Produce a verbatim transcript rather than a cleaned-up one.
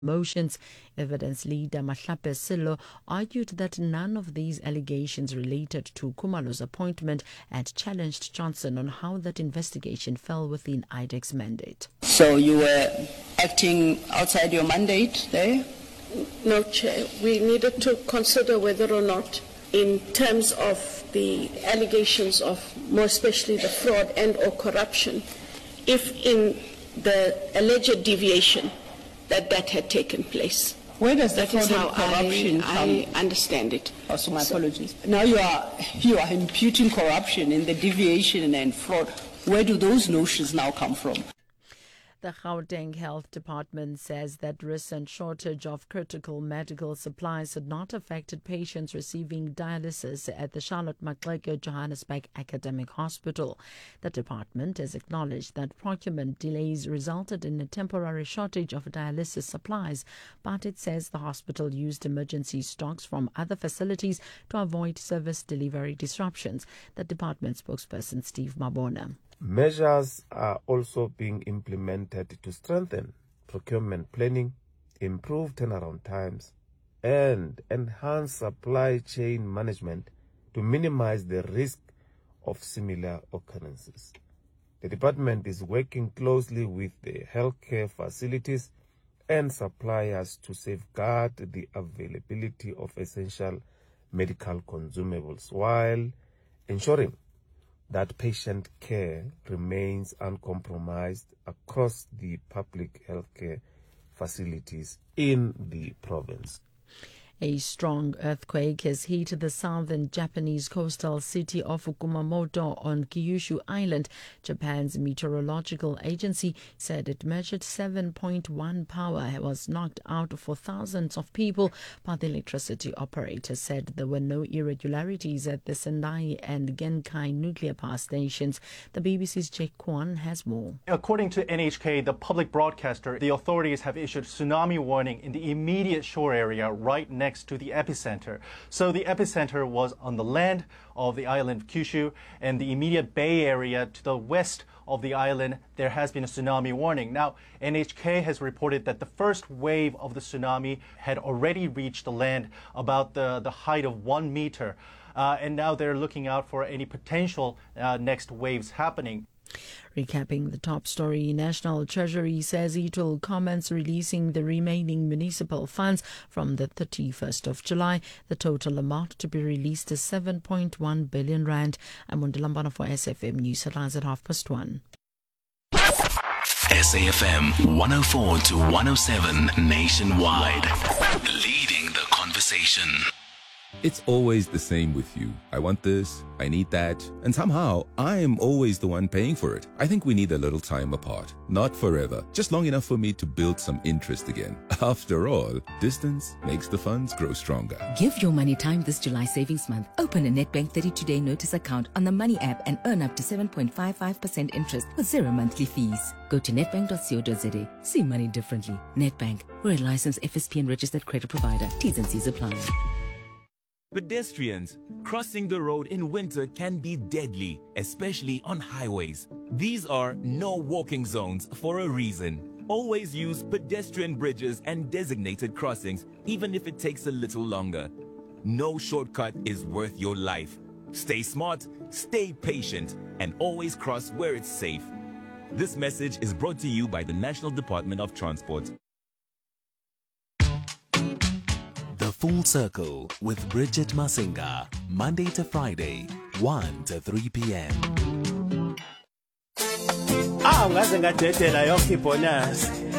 motions. Evidence leader Mahlape Silo argued that none of these allegations related to Khumalo's appointment and challenged Johnson on how that investigation fell within I D E C's mandate. So you were acting outside your mandate there? No, Chair. We needed to consider whether or not, in terms of the allegations of, more especially the fraud and or corruption, if in the alleged deviation that that had taken place. Where does the That is fraud how and corruption I, come? I understand it. Oh, so my apologies. Now you are you are imputing corruption in the deviation and fraud. Where do those notions now come from? The Gauteng Health Department says that recent shortage of critical medical supplies had not affected patients receiving dialysis at the Charlotte Maxeke Johannesburg Academic Hospital. The department has acknowledged that procurement delays resulted in a temporary shortage of dialysis supplies, but it says the hospital used emergency stocks from other facilities to avoid service delivery disruptions. The department spokesperson Steve Mabona. Measures are also being implemented to strengthen procurement planning, improve turnaround times, and enhance supply chain management to minimize the risk of similar occurrences. The department is working closely with the healthcare facilities and suppliers to safeguard the availability of essential medical consumables while ensuring that patient care remains uncompromised across the public healthcare facilities in the province. A strong earthquake has hit the southern Japanese coastal city of Kumamoto on Kyushu Island. Japan's meteorological agency said it measured seven point one power and was knocked out for thousands of people, but the electricity operator said there were no irregularities at the Sendai and Genkai nuclear power stations. The B B C's Jake Kwan has more. According to N H K, the public broadcaster, the authorities have issued tsunami warning in the immediate shore area right next to the epicenter. So the epicenter was on the land of the island of Kyushu, and the immediate bay area to the west of the island, there has been a tsunami warning. Now, N H K has reported that the first wave of the tsunami had already reached the land about the, the height of one meter. Uh, and now they're looking out for any potential uh, next waves happening. Recapping the top story, National Treasury says it will commence releasing the remaining municipal funds from the thirty-first of July. The total amount to be released is seven point one billion rand. I'm Mundalambana for S F M News Headlines at half past one. S A F M one oh four to one oh seven nationwide, leading the conversation. It's always the same with you. I want this, I need that, and somehow I am always the one paying for it. I think we need a little time apart. Not forever, just long enough for me to build some interest again. After all, distance makes the funds grow stronger. Give your money time this July savings month. Open a Nedbank thirty-two day notice account on the Money app and earn up to seven point five five percent interest with zero monthly fees. Go to nedbank dot co dot za. See money differently. Nedbank, we're a licensed F S P and registered credit provider. T's and C's apply. Pedestrians, crossing the road in winter can be deadly, especially on highways. These are no walking zones for a reason. Always use pedestrian bridges and designated crossings, even if it takes a little longer. No shortcut is worth your life. Stay smart, stay patient, and always cross where it's safe. This message is brought to you by the National Department of Transport. The Full Circle with Bridget Masinga, Monday to Friday, one to three p.m. Ah, ngaze ngadedela yonke ibonus.